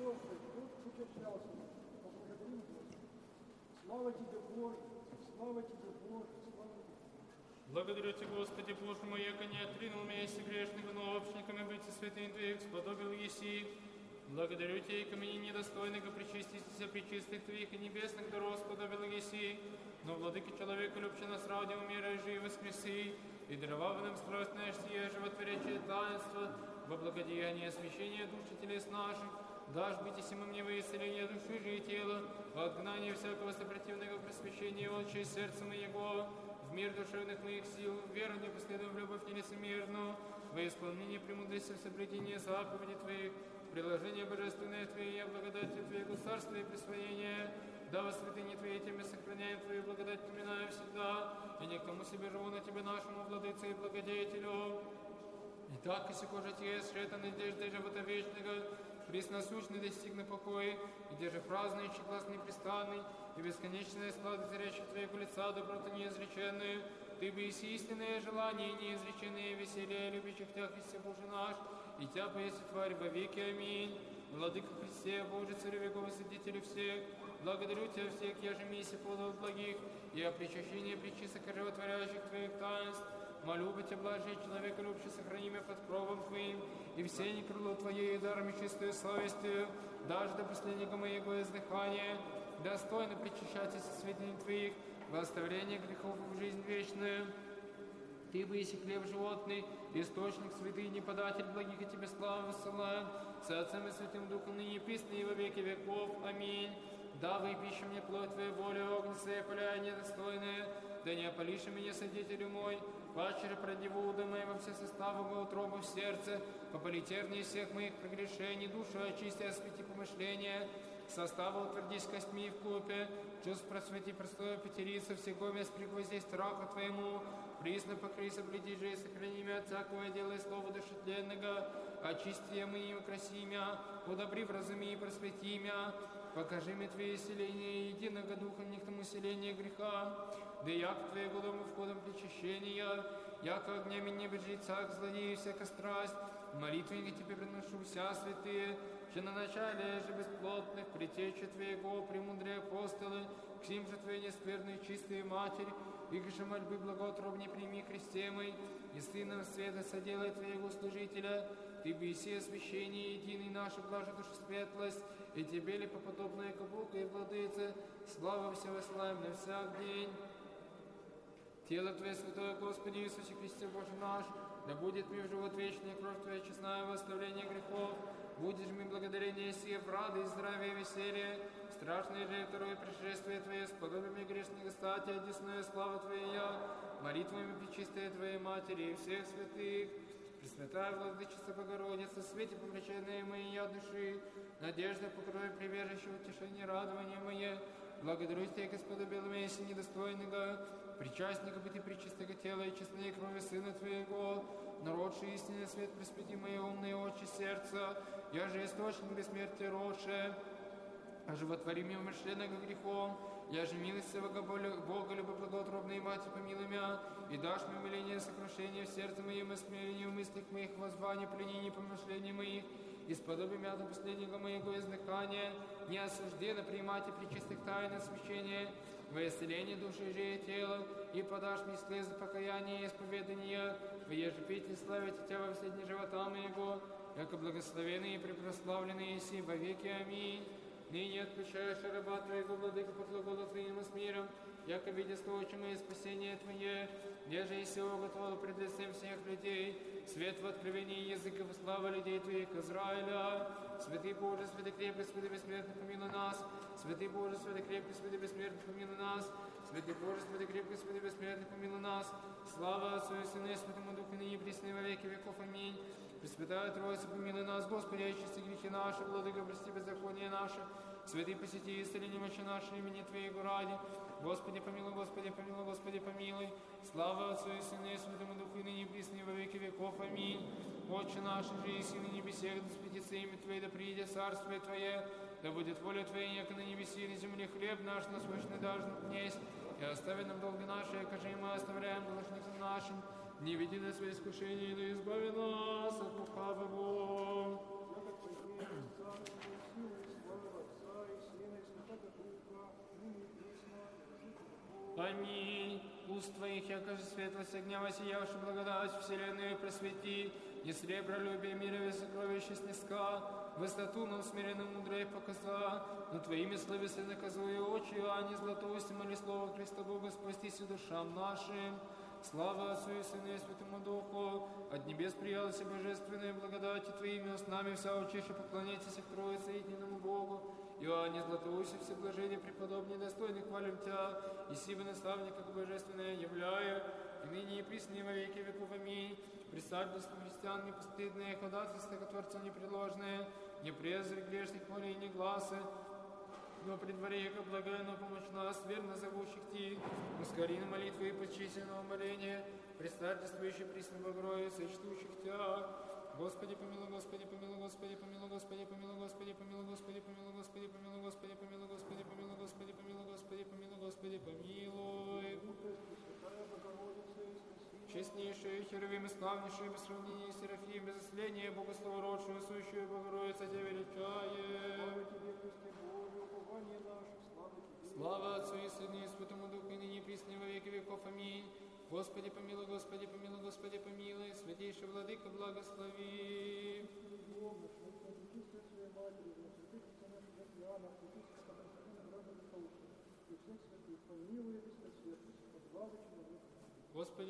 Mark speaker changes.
Speaker 1: Господи, вот причащался, поблагодарим Господа. Слава Тебе, Боже, слава Тебе, Боже, слава Тебе.
Speaker 2: Благодарю Тебя, Господи, Боже мой, яко не отринул меня из грешных, но общниками быть и святым Твоих сподобил еси. Благодарю Тебя, яко мне недостойного причаститься при чистых Твоих и небесных даров сподобил еси. Но, Владыка человека, любче нас ради умира и живи воскреси, и даровавным страстное сие животворящее таинство, во благодеяние освящения души телес наших, дашь быть и сему мне во исцеление души же и тела, во отгнание всякого сопротивного просвещения отче сердца моего, в мир душевных моих сил, в веру непоследовую, в любовь нелицемерную, во исполнение премудрости в соблюдении заповедей Твоих, в приложение божественное Твое, благодати Твоего царства и присвоения, да во святыне Твоей Тебе сохраняем Твою благодать, поминая всегда, и не к тому себе живу на Тебе нашему владыце и благодетелю. Итак, и сего жития сшета надежды живота вечного, пресносущный достигна покоя, и где же празднующий глаз непрестанный, и бесконечная склада зрящих Твоего лица, доброта неизреченную, Ты бы иси истинное желание, неизреченное веселье, любящих Тя, Христе Боже наш, и Тя поеси тварь во веки. Аминь. Владыка Христе, Боже, Царю веков и Святителю всех, благодарю Тебя всех, я же миссия плодов благих, и о причащении причистых и животворящих Твоих таинств, молю бы Тебя, блажи, человека любче, сохрани меня под кровом Твоим, и все не крыло Твое, и даром чистую совестью, даже до последнего моего издыхания, достойно причащаться со святыней Твоих, во оставление грехов в жизнь вечную. Ты бы иси хлеб животный, источник святыни, податель благих, и Тебе славу высылаем, с Отцем и Святым Духом, ныне и присно, и во веки веков. Аминь. Да выпищи мне плоть Твою, волю, огненная, поля недостойная, да не опалишь меня, Содителю мой, пачере продеву уды мои во все составы моего утробы в сердце, пополитернее всех моих прегрешений, душу очисти, освети помышления, составы утвердись костьми в купе, чувств просвети простое потериться, всего мест пригвоздей страха Твоему, присно покрый, соблюди же и сохрани меня от всякого дела и слова душетленного, очисти я мои, украси меня, удобри, вразуми и просвети меня, покажи мне Твое исцеление, единого духа, не к тому селения греха, да як Твоего дома входом причащения, яко огнями не бежит всяк злодей и всяка страсть, молитвенники Тебе приношу вся святые, че на начале же бесплотных, притечи Твоего, премудрые апостолы, к сим же Твоей нескверной чистые Матерь, их же мольбы благоутробней прими кресте мой, и Сыном света соделай Твоего служителя, Ты бы и все освящение единый наша блажа душа светлость, и Тебе ли поподобная к Богу и Владыце, слава все вославим на всяк день. Тело Твое святое, Господи Иисусе Христе Боже наш, да будет мне в живот вечный, кровь Твоя честная во оставление грехов, будешь мне благодарение сие в радость, здравие и веселье, страшное же второе пришествие Твое, сподоби мне грешных стати, одесная слава Твоя, молитвами пречистая Твоей Матери и всех святых, Пресвятая Владычица Богородица, свете помраченные мои я души, надежда покрой прибежище, утешение, радование мое, благодарю Тебя, Господа Беломеси, недостойного, причастника быть и причистого тела и честной крови Сына Твоего, народший истинный свет, пресвети мои умные очи сердца, я же источник бессмертия родшее, а животвори меня умышленного грехом, я же милостивого Бога, любоблагоутробной Мати, помилуй меня, и дашь мне умиление, сокрушение в сердце моем, и смирение в мыслях моих, воззвание, пленение, помышления моих, и сподоби меня до последнего моего издыхания, не осужденно принимать и причистых тайн освящения, во исцеление души же и тела, и подашь мне слезы покаяния и исповедания, воеже пить и славить Тебя во все дни живота моего, яко благословенный и препрославленный Иси во веки. Аминь. Ныне отпущаешь раба Твоего, Владыка, под глаголу Твоим и с миром, яко видя стоочимое спасение Твое, еже и сего готово пред лицем всех людей, свет в откровении языков и слава людей Твоих Израиля. Святый Боже, святый крепкий, святый бессмертный, помилуй нас. Святый Боже, святый крепкий, святый бессмертный, помилуй нас. Святый Боже, святый крепкий, святый бессмертный, помилуй нас. Слава Отцу и Сыну и Святому Духу, ныне и присно во веки веков. Аминь. Пресвятая Троица, помилуй нас, Господи, очисти грехи наши, Владыка, прости беззаконие наше. Святый посети исцеление мощи нашей имени Твоего ради. Господи, помилуй, Господи, помилуй, Господи, помилуй. Слава Отцу и Сыну и Святому Духу, и ныне и присно во веки веков. Аминь. Отче наш, же и на небесех, да светится имя Твое, да придет царствие Твое, да будет воля Твоя, яко на небеси и на земле, хлеб наш насущный дашь нам днесь, и остави нам долги наши, яко же и мы оставляем должникам нашим, не веди нас в искушение, но избави нас от лукавого. Аминь. Уст твоих, якоже светлость огня, воссиявши благодать, вселенную просвети, и сребролюбие мира сокровища снеска, высоту нам смиренно мудрое показа, но твоими словесы наказуя очи, а не златоусти моли слово Христа Бога, спастись душам нашим. Слава Отцу и Сыну и Святому Духу, от небес приялась божественная благодать, и твоими устами вся учиша поклоняйтесь к Троице единому Богу. Иоанне Златоусе все блажения преподобнее достойных хвалим Тя, и сибо наставника божественное являю, и ныне и присно и во веки веков. Аминь. Присадительство христиан непостыдное, ходатайство к Творцу непреложное, не презри грешных молей, не гласы, но при дворе, яко благая, но помощь нас, верно зовущих Ти, ускори на молитвы и почтительного моления, предстательствующий присно Богородице, чтущих Тя. Господи помилуй, Господи помилуй, Господи помилуй, Господи помилуй, Господи помилуй, Господи помилуй, Господи помилуй, Господи помилуй, Господи помилуй, Господи помилуй, Господи помилуй, Господи помилуй. Честнейшие, херувим и славнейшие, без сравнения Серафим, без исследия, богословородшую, сущую Богородица, Тебя величаем. Слава Отцу и Сыну и Святому Духу, и ныне и присно и во веки веков. Аминь. Господи помилуй, Господи помилуй, Господи помилуй, святейший Владыка, благослови. Господи